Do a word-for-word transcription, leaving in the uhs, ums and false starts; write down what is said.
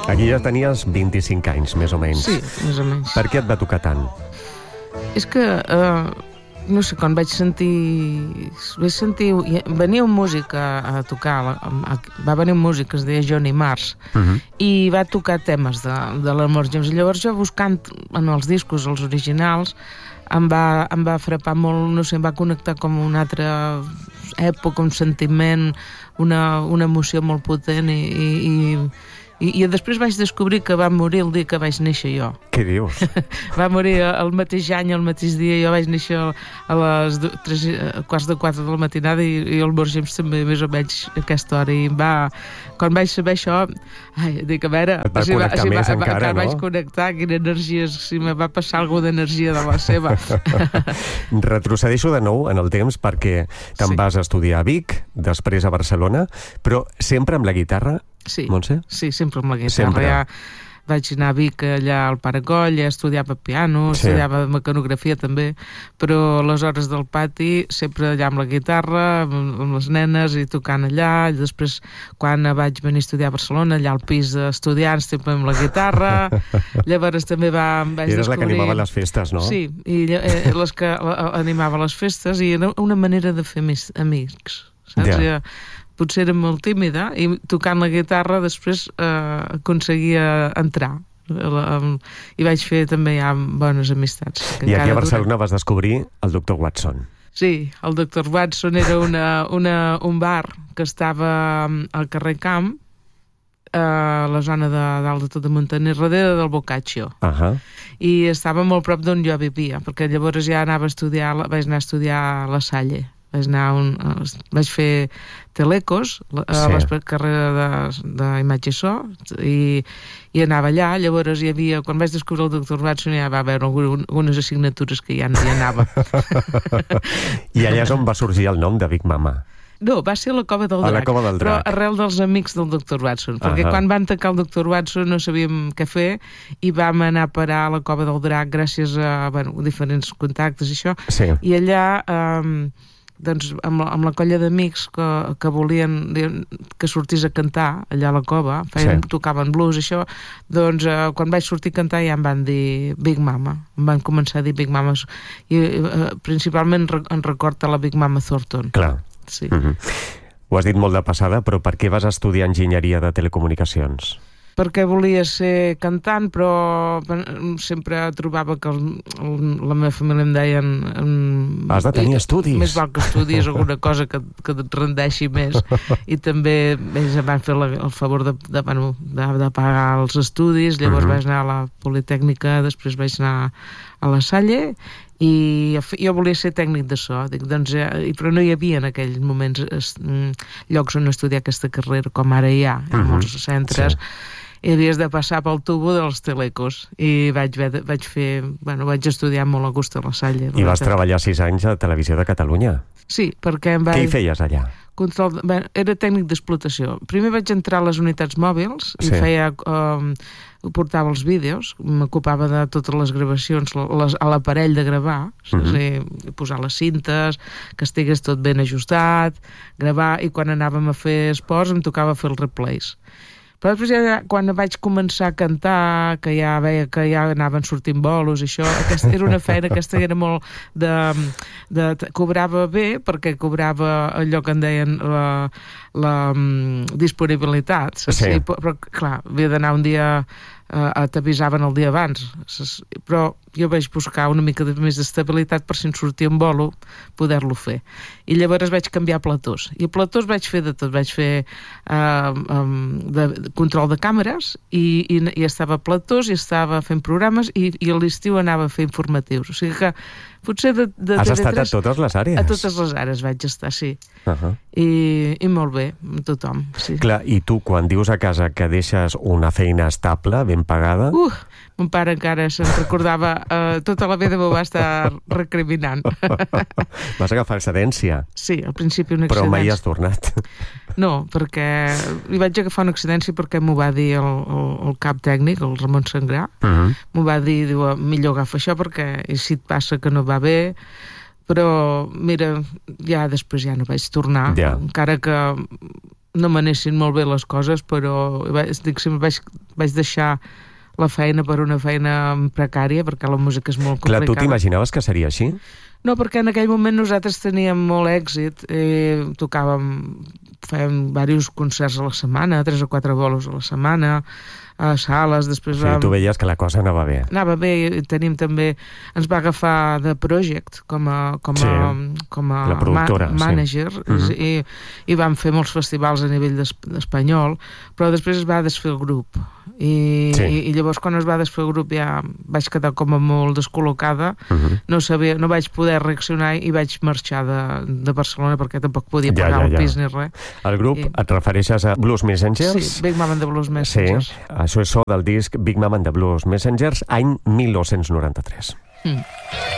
Aquí ja tenies vint-i-cinc anys, més o menys. Sí, més o menys. Per què et va tocar tant? És que, uh, no sé, quan vaig sentir... Vaig sentir... Venia un músic a, a tocar, a, a, va venir un músic que es deia Johnny Mars, uh -huh. i va tocar temes de, de l'Amor James. Llavors jo, buscant en els discos, els originals, em va, em va frapar molt, no sé, em va connectar com una altra època, un sentiment, una, una emoció molt potent, i... i, i I, I després vaig descobrir que va morir el dia que vaig néixer jo. Què dius? Va morir el mateix any, el mateix dia. Jo vaig néixer a les tres, quarts de quatre de la matinada, i, i el Mor James també, més o menys, a aquesta hora. I va, quan vaig saber això, ai, dic, a veure... Et va així connectar així més va, encara, encara, no? Vaig connectar, quina energia, si me va passar alguna d'energia de la seva. Retrocedeixo de nou en el temps, perquè te'n sí. vas a estudiar a Vic, després a Barcelona, però sempre amb la guitarra. Sí, Montse? sí, sempre amb la guitarra. Sempre. Ja vaig anar a Vic, allà al Pare Coll, ja estudiava piano, sí. estudiava mecanografia també, però a les hores del pati sempre allà amb la guitarra, amb, amb les nenes, i tocant allà. I després, quan vaig venir a estudiar a Barcelona, allà al pis d'estudiants, sempre amb la guitarra. Llavors també va, vaig Eres descobrir... la que animava les festes, no? Sí, i eh, les que animava les festes, i era una manera de fer més amics, saps? Ja. Ja. Potser era molt tímida, i tocant la guitarra després eh, aconseguia entrar. I vaig fer també ja bones amistats. I aquí a Barcelona vas descobrir el doctor Watson. Sí, el doctor Watson era una, una, un bar que estava al carrer Camp, a la zona de dalt de tot de Montaner, darrere del Boccaccio. Uh -huh. I estava molt prop d'on jo vivia, perquè llavors ja anava a estudiar, vaig anar a estudiar a La Salle. Vaig, anar un, vaig fer telecos a sí. la carrera d'imatge i so, i, i anava allà. Llavors hi havia, quan vaig descobrir el doctor Watson, ja va haver algunes assignatures que ja no hi anava. I allà és on va sorgir el nom de Big Mama. No, va ser a la Cova del Drac, a la Cova del Drac. Però arrel dels amics del doctor Watson, perquè uh -huh. quan van tancar el doctor Watson no sabíem què fer, i vam anar a parar a la Cova del Drac gràcies a, bueno, diferents contactes i això, sí. i allà... Um, doncs amb la, amb la colla d'amics que, que volien que sortís a cantar allà a la cova, feien, sí. tocaven blues i això, doncs eh, quan vaig sortir a cantar ja em van dir Big Mama, em van començar a dir Big Mama, i eh, principalment en record a la Big Mama Thornton. Clar. Sí. Mm-hmm. Ho has dit molt de passada, però per què vas estudiar enginyeria de telecomunicacions? Perquè volia ser cantant, però sempre trobava que el, el, la meva família em deien... Has de tenir estudis. Més val que estudis alguna cosa que, que et rendeixi més. I també ells em van fer la, el favor de, de, bueno, de, de pagar els estudis. Llavors uh-huh. vaig anar a la Politècnica, després vaig anar a La Salle, i jo volia ser tècnic de so, dic, doncs, eh, però no hi havia en aquells moments es, llocs on estudiar aquesta carrera com ara hi ha, en uh-huh. molts centres. Sí. I havies de passar pel tubo dels telecos, i vaig, vaig fer, bueno, vaig estudiar molt a gust a La Salle. I vas treballar sis anys a Televisió de Catalunya. Sí, perquè em vaig... Què hi feies allà? Control, bé, era tècnic d'explotació. Primer vaig entrar a les unitats mòbils i sí. feia... Um, portava els vídeos, m'ocupava de totes les gravacions, les, a l'aparell de gravar, uh-huh. o sigui, posar les cintes, que estigués tot ben ajustat, gravar, i quan anàvem a fer esports em tocava fer els replays. Però després ja, quan vaig començar a cantar, que ja veia que ja anaven sortint bolos i això, aquesta era una feina, aquesta era molt de, de, de cobrava bé, perquè cobrava allò que en deien la, la um, disponibilitat, saps? Sí. I, però clar, havia d'anar un dia, uh, t'avisaven el dia abans, saps? Però jo vaig buscar una mica de, més d'estabilitat per si em sortia un bolo poder-lo fer. I llavors vaig canviar a platós. I a platós vaig fer de tot. Vaig fer uh, um, de, de control de càmeres, i, i, i estava a platós, i estava fent programes, i, i a l'estiu anava a fer informatius. O sigui que potser de, de Has T V tres, estat a totes les àrees? A totes les àrees vaig estar, sí. Uh-huh. I, I molt bé, amb tothom, sí. Clar, i tu, quan dius a casa que deixes una feina estable, ben pagada... Uh, mon pare encara se'n recordava, uh, tota la vida m'ho va estar recriminant. Vas agafar excedència? Sí, al principi una excedència. Però mai has tornat? No, perquè hi vaig agafar una excedència perquè m'ho va dir el, el, el cap tècnic, el Ramon Sangrà. Uh-huh. M'ho va dir, diu, millor agafa això perquè si et passa que no va bé. Però, mira, ja després ja no vaig tornar. Ja. Encara que no m'anessin molt bé les coses, però dic, sempre vaig, vaig deixar la feina per una feina precària, perquè la música és molt complicada. Clar, tu t'imaginaves que seria així? No, perquè en aquell moment nosaltres teníem molt èxit, eh, tocàvem, fèiem diversos concerts a la setmana, tres o quatre bolos a la setmana, a sales, després sí, vam... tu veies que la cosa anava bé. Anava bé, i tenim també... Ens va agafar The Project com a, com sí, a, com a la productora, ma manager, sí. uh -huh. i, i vam fer molts festivals a nivell espanyol, però després es va desfer el grup. I, sí. i, i llavors quan es va desfer el grup ja vaig quedar com a molt descol·locada, uh -huh. no sabia, no vaig poder reaccionar i vaig marxar de, de Barcelona perquè tampoc podia pagar ja, ja, ja. el pis ni res. El grup, I... et refereixes a Blues Messengers? Sí, Big Mama and the Blues Messengers. Sí, això és so del disc Big Mama and the Blues Messengers, any mil nou-cents noranta-tres. Mm.